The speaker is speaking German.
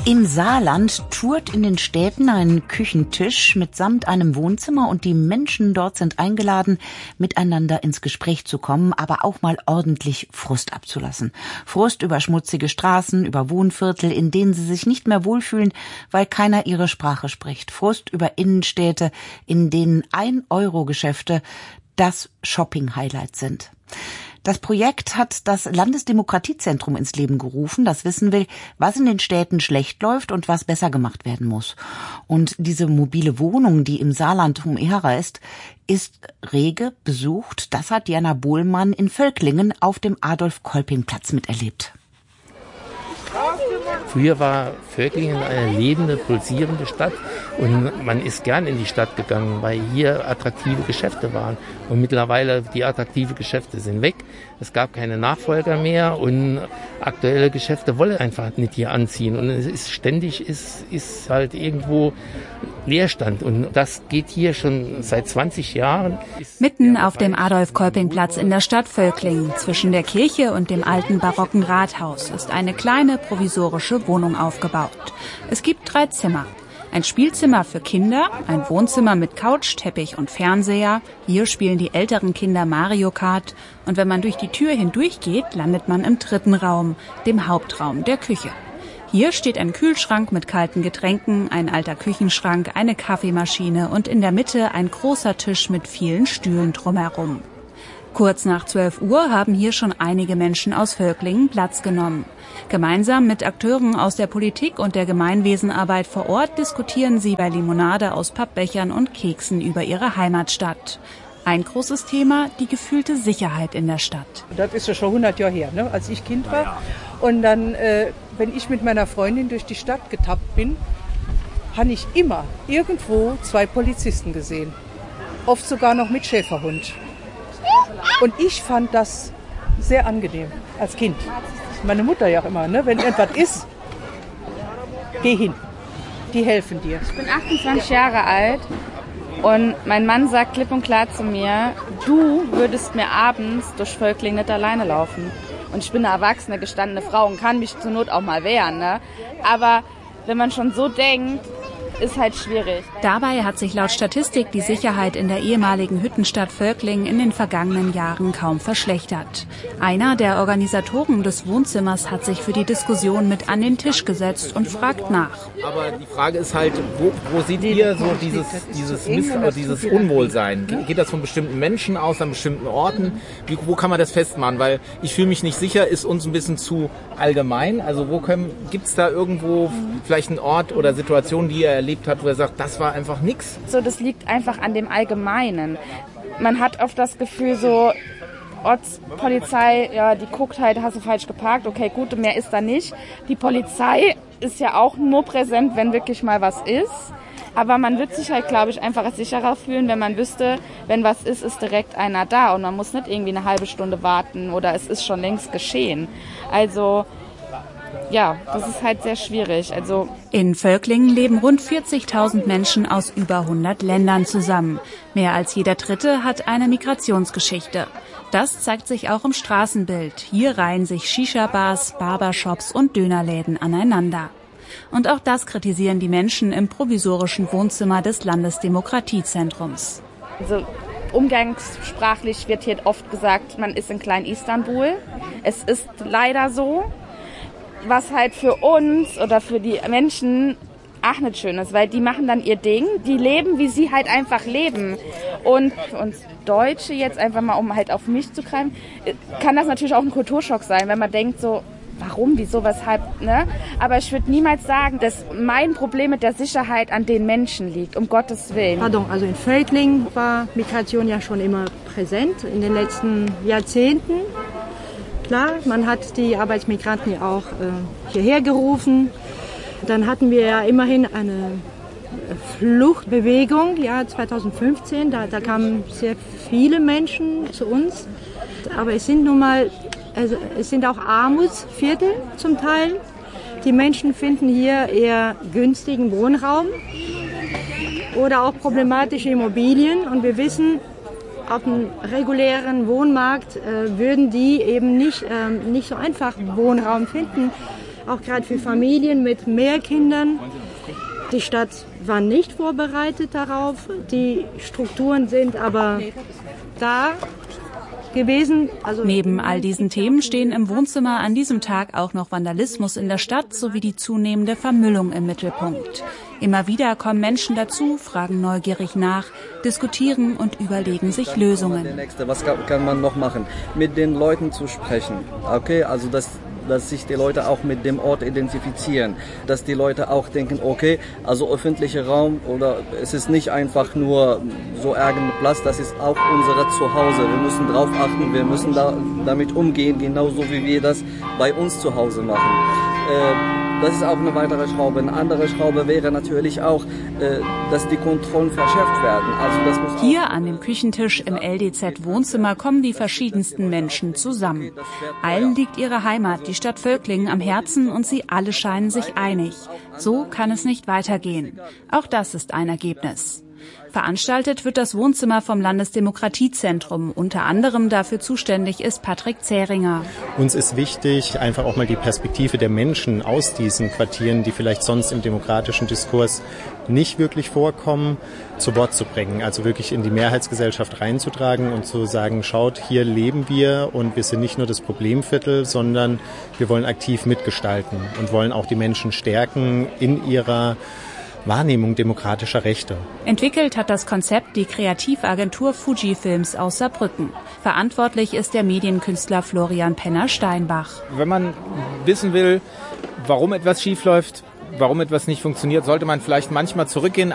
Im Saarland tourt in den Städten ein Küchentisch mitsamt einem Wohnzimmer und die Menschen dort sind eingeladen, miteinander ins Gespräch zu kommen, aber auch mal ordentlich Frust abzulassen. Frust über schmutzige Straßen, über Wohnviertel, in denen sie sich nicht mehr wohlfühlen, weil keiner ihre Sprache spricht. Frust über Innenstädte, in denen 1-Euro-Geschäfte das Shopping-Highlight sind. Das Projekt hat das Landesdemokratiezentrum ins Leben gerufen, das wissen will, was in den Städten schlecht läuft und was besser gemacht werden muss. Und diese mobile Wohnung, die im Saarland Humera ist rege besucht. Das hat Diana Bohlmann in Völklingen auf dem Adolf-Kolping-Platz miterlebt. Früher war Völklingen eine lebende, pulsierende Stadt und man ist gern in die Stadt gegangen, weil hier attraktive Geschäfte waren. Und mittlerweile, die attraktiven Geschäfte sind weg, es gab keine Nachfolger mehr und aktuelle Geschäfte wollen einfach nicht hier anziehen. Und es ist ständig, ist halt irgendwo Leerstand und das geht hier schon seit 20 Jahren. Mitten auf dem Adolf-Kolping-Platz in der Stadt Völklingen, zwischen der Kirche und dem alten barocken Rathaus, ist eine kleine provisorische Wohnung aufgebaut. Es gibt 3 Zimmer. Ein Spielzimmer für Kinder, ein Wohnzimmer mit Couch, Teppich und Fernseher. Hier spielen die älteren Kinder Mario Kart. Und wenn man durch die Tür hindurchgeht, landet man im 3. Raum, dem Hauptraum der Küche. Hier steht ein Kühlschrank mit kalten Getränken, ein alter Küchenschrank, eine Kaffeemaschine und in der Mitte ein großer Tisch mit vielen Stühlen drumherum. Kurz nach 12 Uhr haben hier schon einige Menschen aus Völklingen Platz genommen. Gemeinsam mit Akteuren aus der Politik und der Gemeinwesenarbeit vor Ort diskutieren sie bei Limonade aus Pappbechern und Keksen über ihre Heimatstadt. Ein großes Thema, die gefühlte Sicherheit in der Stadt. Das ist ja schon 100 Jahre her, ne, als ich Kind war. Und dann, wenn ich mit meiner Freundin durch die Stadt getappt bin, habe ich immer irgendwo 2 Polizisten gesehen. Oft sogar noch mit Schäferhund. Und ich fand das sehr angenehm als Kind. Meine Mutter ja auch immer, ne? Wenn irgendwas ist, geh hin. Die helfen dir. Ich bin 28 Jahre alt und mein Mann sagt klipp und klar zu mir, du würdest mir abends durch Völklingen nicht alleine laufen. Und ich bin eine erwachsene, gestandene Frau und kann mich zur Not auch mal wehren. Ne? Aber wenn man schon so denkt, ist halt schwierig. Dabei hat sich laut Statistik die Sicherheit in der ehemaligen Hüttenstadt Völklingen in den vergangenen Jahren kaum verschlechtert. Einer der Organisatoren des Wohnzimmers hat sich für die Diskussion mit an den Tisch gesetzt und fragt nach. Aber die Frage ist halt, wo seht ihr so dieses Unwohlsein? Geht das von bestimmten Menschen aus, an bestimmten Orten? Wo kann man das festmachen? Weil ich fühle mich nicht sicher, ist uns ein bisschen zu allgemein. Also gibt es da irgendwo vielleicht einen Ort oder Situation, die ihr erlebt habt, wo er sagt, das war einfach nix? So, das liegt einfach an dem Allgemeinen. Man hat oft das Gefühl so, Ortspolizei, ja, die guckt halt, hast du falsch geparkt, okay, gut, mehr ist da nicht. Die Polizei ist ja auch nur präsent, wenn wirklich mal was ist. Aber man wird sich halt, glaube ich, einfach sicherer fühlen, wenn man wüsste, wenn was ist direkt einer da und man muss nicht irgendwie eine halbe Stunde warten oder es ist schon längst geschehen. Also ja, das ist halt sehr schwierig. Also in Völklingen leben rund 40.000 Menschen aus über 100 Ländern zusammen. Mehr als jeder Dritte hat eine Migrationsgeschichte. Das zeigt sich auch im Straßenbild. Hier reihen sich Shisha-Bars, Barbershops und Dönerläden aneinander. Und auch das kritisieren die Menschen im provisorischen Wohnzimmer des Landesdemokratiezentrums. Also umgangssprachlich wird hier oft gesagt, man ist in Klein-Istanbul. Es ist leider so. Was halt für uns oder für die Menschen auch nicht schön ist, weil die machen dann ihr Ding, die leben, wie sie halt einfach leben. Und für uns Deutsche jetzt einfach mal, um halt auf mich zu greifen, kann das natürlich auch ein Kulturschock sein, wenn man denkt so, warum, wieso, weshalb, ne? Aber ich würde niemals sagen, dass mein Problem mit der Sicherheit an den Menschen liegt, um Gottes Willen. Pardon, also in Völklingen war Migration ja schon immer präsent in den letzten Jahrzehnten. Klar, man hat die Arbeitsmigranten ja auch hierher gerufen. Dann hatten wir ja immerhin eine Fluchtbewegung, ja 2015, da kamen sehr viele Menschen zu uns. Aber es sind nun mal, also es sind auch Armutsviertel zum Teil. Die Menschen finden hier eher günstigen Wohnraum oder auch problematische Immobilien. Und wir wissen, auf dem regulären Wohnmarkt würden die eben nicht so einfach Wohnraum finden. auch gerade für Familien mit mehr Kindern. Die Stadt war nicht vorbereitet darauf. Die Strukturen sind aber da gewesen. Also neben all diesen Themen stehen im Wohnzimmer an diesem Tag auch noch Vandalismus in der Stadt sowie die zunehmende Vermüllung im Mittelpunkt. Immer wieder kommen Menschen dazu, fragen neugierig nach, diskutieren und überlegen sich Lösungen. Was kann man noch machen? Mit den Leuten zu sprechen. Okay, also dass sich die Leute auch mit dem Ort identifizieren, dass die Leute auch denken, okay, also öffentlicher Raum oder es ist nicht einfach nur so ärgernder Platz, das ist auch unser Zuhause. Wir müssen drauf achten, wir müssen damit umgehen, genauso wie wir das bei uns zu Hause machen. Das ist auch eine weitere Schraube. Eine andere Schraube wäre natürlich auch, dass die Kontrollen verschärft werden. Also das muss hier an dem Küchentisch im LDZ-Wohnzimmer kommen die verschiedensten Menschen zusammen. Allen liegt ihre Heimat, die Stadt Völklingen, am Herzen und sie alle scheinen sich einig. So kann es nicht weitergehen. Auch das ist ein Ergebnis. Veranstaltet wird das Wohnzimmer vom Landesdemokratiezentrum. Unter anderem dafür zuständig ist Patrick Zähringer. Uns ist wichtig, einfach auch mal die Perspektive der Menschen aus diesen Quartieren, die vielleicht sonst im demokratischen Diskurs nicht wirklich vorkommen, zu Wort zu bringen. Also wirklich in die Mehrheitsgesellschaft reinzutragen und zu sagen, schaut, hier leben wir und wir sind nicht nur das Problemviertel, sondern wir wollen aktiv mitgestalten und wollen auch die Menschen stärken in ihrer Wahrnehmung demokratischer Rechte. Entwickelt hat das Konzept die Kreativagentur Fujifilms aus Saarbrücken. Verantwortlich ist der Medienkünstler Florian Penner-Steinbach. Wenn man wissen will, warum etwas schiefläuft, warum etwas nicht funktioniert, sollte man vielleicht manchmal zurückgehen